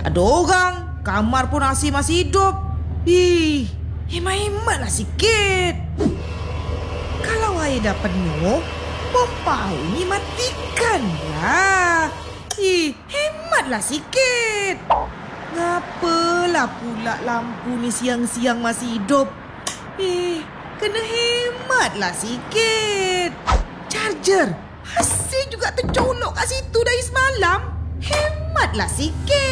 Tak ada orang, kamar pun masih hidup. Ih, hemat-hematlah sikit. Kalau air dah penuh, pompa air ni matikanlah. Ih, hematlah sikit. Ngapalah pula lampu ni siang-siang masih hidup? Ih, kena hematlah sikit. Charger, asyik juga tercolok kat situ dari semalam. Hematlah sikit.